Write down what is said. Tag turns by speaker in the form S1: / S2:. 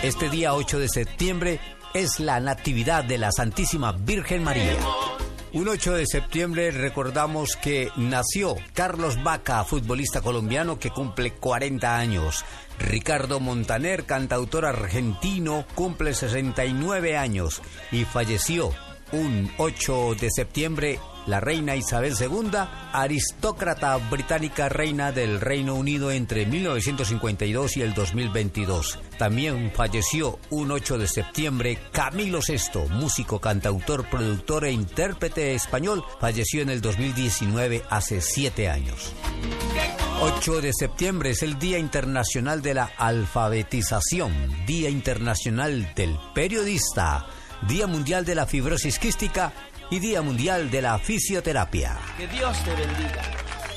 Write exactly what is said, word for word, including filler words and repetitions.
S1: Este día ocho de septiembre es la Natividad de la Santísima Virgen María. Un ocho de septiembre recordamos que nació Carlos Vaca, futbolista colombiano que cumple cuarenta años. Ricardo Montaner, cantautor argentino, cumple sesenta y nueve años y falleció un ocho de septiembre la reina Isabel segunda, aristócrata británica, reina del Reino Unido entre mil novecientos cincuenta y dos y el dos mil veintidós. También falleció un ocho de septiembre Camilo sexto, músico, cantautor, productor e intérprete español, falleció en el dos mil diecinueve, hace siete años. ocho de septiembre es el Día Internacional de la Alfabetización, Día Internacional del Periodista, Día Mundial de la Fibrosis Quística y Día Mundial de la Fisioterapia.
S2: Que Dios te bendiga.